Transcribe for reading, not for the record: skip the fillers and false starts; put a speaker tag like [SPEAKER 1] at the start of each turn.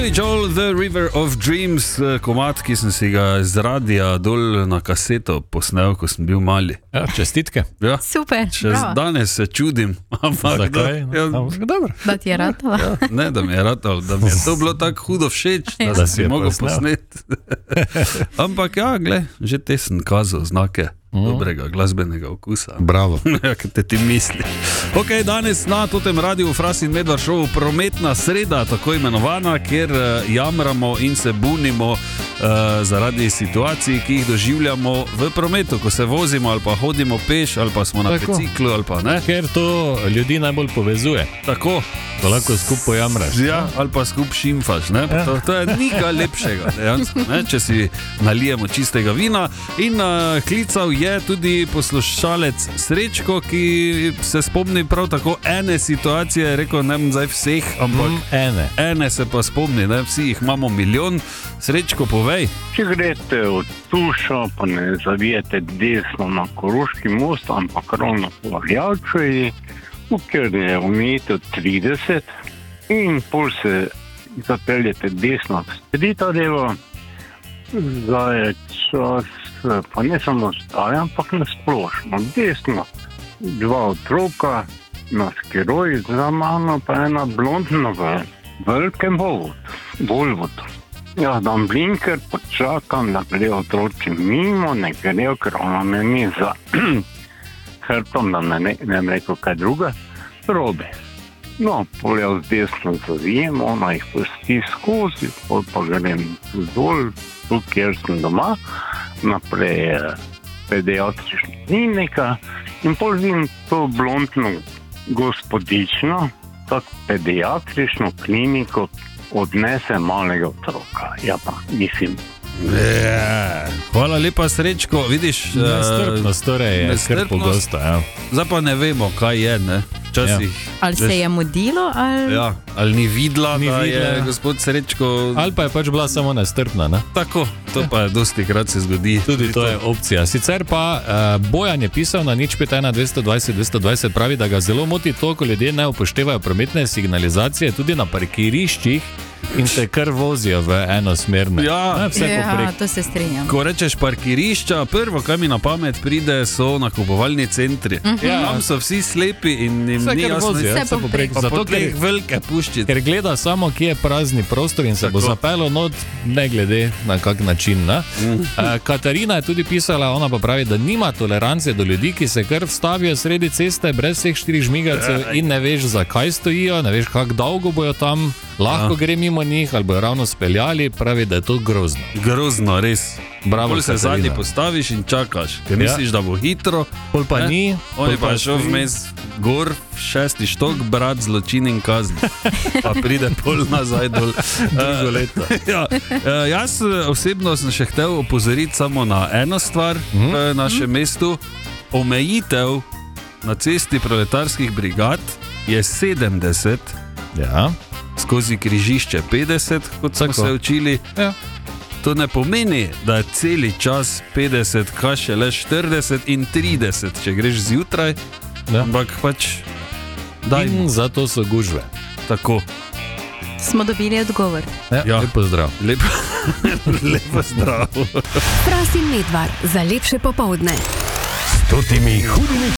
[SPEAKER 1] Billy Joel, The River of Dreams, komad, ki sem si ga z radia dol na kaseto posnel, ko sem bil mali.
[SPEAKER 2] Ja, čestitke.
[SPEAKER 1] Ja.
[SPEAKER 3] Super,
[SPEAKER 1] Danes se čudim.
[SPEAKER 2] Zakaj? Dobro.
[SPEAKER 3] Da ti je ratala.
[SPEAKER 1] Ja, ne, da mi je ratalo, da mi je to bilo tako hudo všeč, da si mogel posneti. Ampak ja, gled, že te sem kazal znake dobrega glasbenega okusa.
[SPEAKER 2] Bravo.
[SPEAKER 1] Ja, kaj te ti misli. Ok, danes na totem radiju Fras in Medvard šovu prometna sreda, tako imenovana, kjer jamramo in se bunimo zaradi situacij, ki jih doživljamo v prometu, ko se vozimo ali pa hodimo peš ali pa smo na biciklu ali pa ne.
[SPEAKER 2] Ker to ljudi najbolj povezuje.
[SPEAKER 1] Tako.
[SPEAKER 2] To lahko skupaj jamraš.
[SPEAKER 1] Ja, ali pa skupaj šimfaš, ne? Ja. To je nikaj lepšega, dejansko, ne? Če si nalijemo čistega vina. In klical je tudi poslušalec Srečko, ki se spomni prav tako ene situacije, rekel, ne bom zdaj vseh, ampak ene se pa spomni, ne? Vsi jih imamo milijon. Srečko, povej.
[SPEAKER 4] Če greste od Tuša, pa ne zavijete desno na Koroški most, ampak ravno po Aljavčeji, kjer je omejitev 30 in pol se zapeljete desno v Stritarjevo, zdaj je čas, pa ne samo zdaj, ampak na splošno. Desno 2 otroka na skiroji, za mano pa ena blondna v velikem Volvotu. Ja, dam blinker, počakam, da grejo otroci mimo, ne grejo, ker ona me ni za hrbtom, da ne rekel kaj druga, robe. No, pol jaz desno zavijem, ona jih pusti skozi, pol pa grem dol, tu kjer sem doma, naprej pediatrična klinika in pol vidim to blondno gospodično, tako pediatrično kliniko odnese malega otroka. Ja pa, mislim.
[SPEAKER 1] Hvala lepa, Srečko. Vidiš,
[SPEAKER 2] nestrpnost torej je kar pogosto. Ja.
[SPEAKER 1] Zdaj pa ne vemo, kaj je, ne? Včasih,
[SPEAKER 3] ali se je mudilo, ali...
[SPEAKER 1] Ja, ali ni videla, da je gospod Srečko...
[SPEAKER 2] Ali pa je pač bila samo nestrpna, ne?
[SPEAKER 1] Tako, to pa je dosti krat se zgodi.
[SPEAKER 2] Tudi to je opcija. Sicer pa Bojan je pisal na 051-220-220, pravi, da ga zelo moti to, ko ljudje ne upoštevajo prometne signalizacije tudi na parkiriščih in se kar vozijo v enosmerne.
[SPEAKER 1] Ja,
[SPEAKER 3] to se strinjam.
[SPEAKER 1] Ko rečeš parkirišča, prvo, kaj mi na pamet pride, so nakupovalni centri. Tam so vsi slepi in jim ni jasno.
[SPEAKER 3] Vse poprek.
[SPEAKER 1] Zato, ker jih velike puščice.
[SPEAKER 2] Ker gleda samo, kje je prazni prostor in se bo zapelo not, ne glede na kak način. Katarina je tudi pisala, ona pa pravi, da nima tolerance do ljudi, ki se kar vstavijo sredi ceste brez vseh 4 žmigalcev in ne veš, zakaj stojijo, ne veš, kak dolgo bojo tam, lahko gre mimo njih ali bojo ravno speljali, pravi, da je to grozno.
[SPEAKER 1] Grozno, res.
[SPEAKER 2] Bravo,
[SPEAKER 1] pol se zadnji postaviš in čakaš, ker misliš, da bo hitro.
[SPEAKER 2] Pol pa ni.
[SPEAKER 1] On je pa šel vmes gor v 6. štok, brat, zločin in kazni. Pa pride pol nazaj dol.
[SPEAKER 2] Drugo leto.
[SPEAKER 1] Jaz osebno sem še hotel opozoriti samo na eno stvar v našem mestu. Omejitev na cesti proletarskih brigad je 70, skozi križišče 50, kot smo se učili. To ne pomeni, da je celi čas 50, kaj šele 40 in 30, če greš zjutraj, ampak pač dajmo.
[SPEAKER 2] In zato so gužve.
[SPEAKER 1] Tako.
[SPEAKER 3] Smo dobili odgovor.
[SPEAKER 2] Lepo zdrav.
[SPEAKER 1] Lepo zdrav.
[SPEAKER 5] Fras in Medvard za lepše popoldne.
[SPEAKER 6] S totimi hudimi